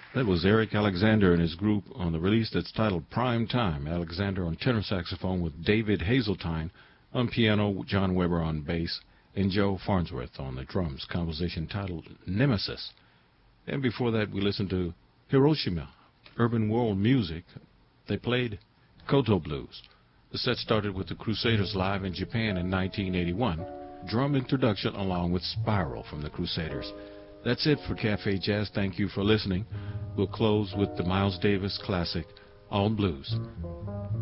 That was Eric Alexander and his group on the release that's titled Prime Time. Alexander on tenor saxophone with David Hazeltine on piano, John Weber on bass, and Joe Farnsworth on the drums. Composition titled Nemesis. And before that, we listened to Hiroshima, Urban World Music. They played Koto Blues. The set started with the Crusaders live in Japan in 1981. Drum introduction along with Spiral from the Crusaders. That's it for Cafe Jazz. Thank you for listening. We'll close with the Miles Davis classic, All Blues.